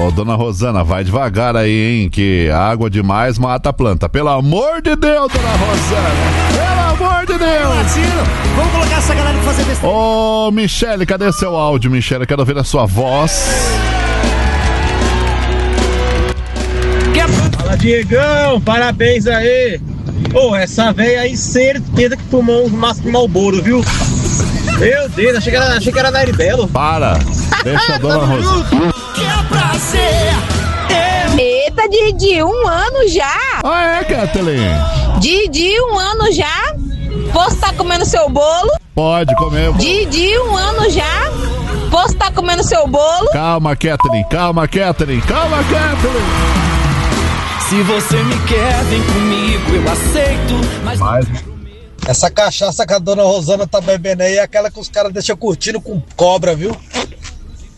Ô, dona Rosana, vai devagar aí, hein, que água demais mata a planta. Pelo amor de Deus, dona Rosana. Pelo amor de Deus. Vamos colocar essa galera pra fazer besteira. Ô, Michele, cadê seu áudio, Michele? Quero ouvir a sua voz. Fala, Diegão, parabéns aí. Pô, essa velha aí certeza que fumou um máximo Marlboro, viu? Meu Deus, achei que era Nair Belo. Para, deixa a dona Rosana. Que prazer. Eita, Didi, 1 ano já? Ah, é, Kathleen? Didi, 1 ano já? Posso estar comendo seu bolo? Pode comer. Didi, 1 ano já? Posso estar comendo seu bolo? Calma, Kathleen, calma, Kathleen, calma, Kathleen. Se você me quer, vem comigo, eu aceito. Mas... Essa cachaça que a dona Rosana tá bebendo aí é aquela que os caras deixam curtindo com cobra, viu?